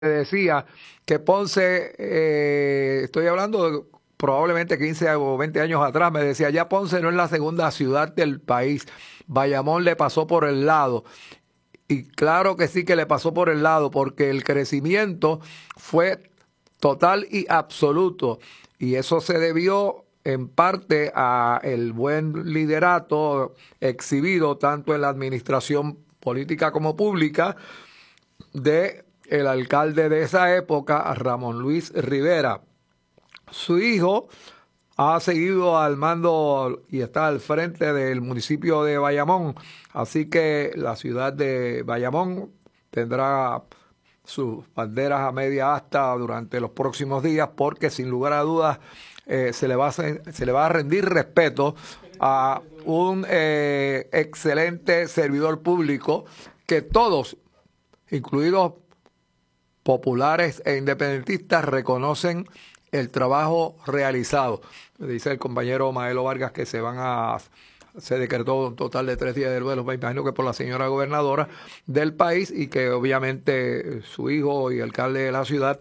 decía que Ponce, estoy hablando de probablemente 15 o 20 años atrás, me decía, ya Ponce no es la segunda ciudad del país, Bayamón le pasó por el lado. Y claro que sí que le pasó por el lado, porque el crecimiento fue total y absoluto. Y eso se debió en parte a el buen liderato exhibido tanto en la administración política como pública de el alcalde de esa época, Ramón Luis Rivera. Su hijo ha seguido al mando y está al frente del municipio de Bayamón, así que la ciudad de Bayamón tendrá sus banderas a media asta durante los próximos días, porque sin lugar a dudas se le va a rendir respeto a un excelente servidor público que todos, incluidos populares e independentistas, reconocen el trabajo realizado. Dice el compañero Maelo Vargas que se decretó un total de 3 días de duelo, me imagino que por la señora gobernadora del país, y que obviamente su hijo y alcalde de la ciudad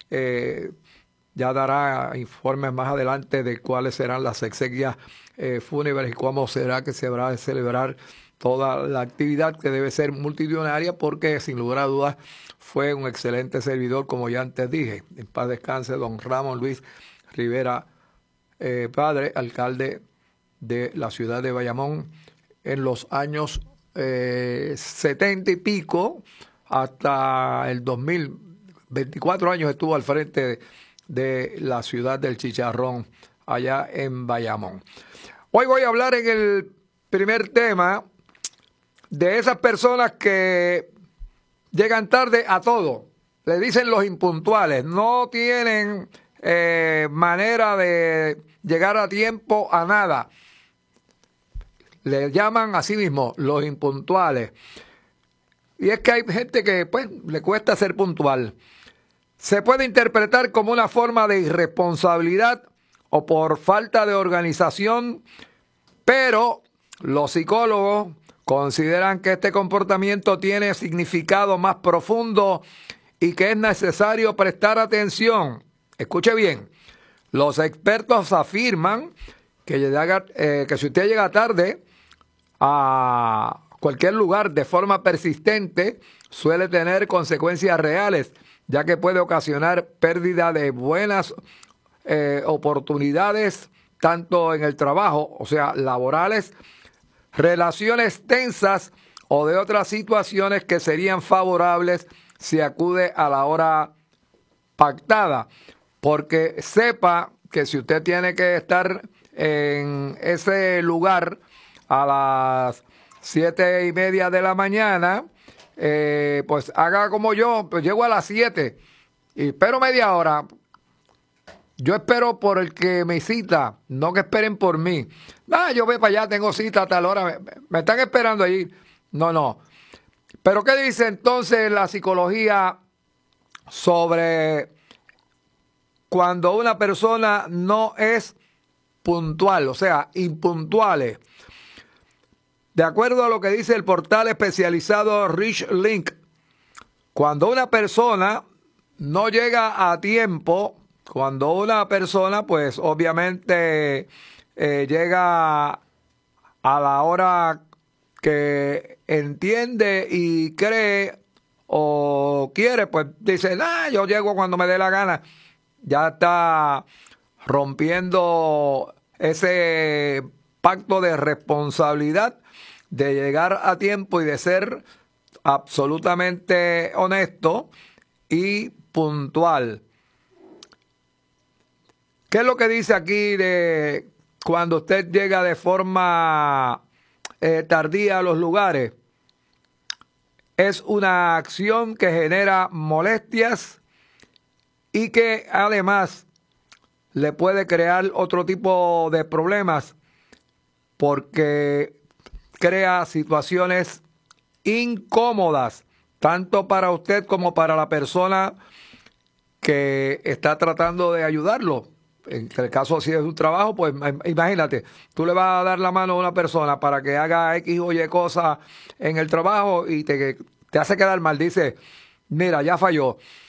ya dará informes más adelante de cuáles serán las exequias fúnebres y cómo será que se habrá de celebrar toda la actividad, que debe ser multitudinaria, porque sin lugar a dudas fue un excelente servidor, como ya antes dije. En paz descanse don Ramón Luis Rivera, padre, alcalde de la ciudad de Bayamón en los años 70 y pico hasta el 2000. 24 años estuvo al frente de la ciudad del Chicharrón, allá en Bayamón. Hoy voy a hablar en el primer tema de esas personas que llegan tarde a todo. Le dicen los impuntuales. No tienen manera de llegar a tiempo a nada. Le llaman a sí mismo los impuntuales. Y es que hay gente que pues le cuesta ser puntual. Se puede interpretar como una forma de irresponsabilidad o por falta de organización, pero los psicólogos consideran que este comportamiento tiene significado más profundo y que es necesario prestar atención. Escuche bien, los expertos afirman que si usted llega tarde a cualquier lugar de forma persistente, suele tener consecuencias reales, ya que puede ocasionar pérdida de buenas oportunidades, tanto en el trabajo, o sea, laborales, relaciones tensas o de otras situaciones que serían favorables si acude a la hora pactada. Porque sepa que si usted tiene que estar en ese lugar a las 7:30 de la mañana, pues haga como yo, pues llego a las 7 y espero media hora. Yo espero por el que me cita, no que esperen por mí. Yo voy para allá, tengo cita a tal hora, me están esperando allí. No. Pero ¿qué dice entonces la psicología sobre cuando una persona no es puntual, o sea, impuntuales? De acuerdo a lo que dice el portal especializado RichLink, cuando una persona no llega a tiempo, cuando una persona pues obviamente llega a la hora que entiende y cree o quiere, pues dice, yo llego cuando me dé la gana, ya está rompiendo ese pacto de responsabilidad de llegar a tiempo y de ser absolutamente honesto y puntual. ¿Qué es lo que dice aquí de cuando usted llega de forma tardía a los lugares? Es una acción que genera molestias y que además le puede crear otro tipo de problemas, porque crea situaciones incómodas, tanto para usted como para la persona que está tratando de ayudarlo. En el caso si es un trabajo, pues imagínate, tú le vas a dar la mano a una persona para que haga X o Y cosas en el trabajo y te hace quedar mal. Dice, mira, ya falló.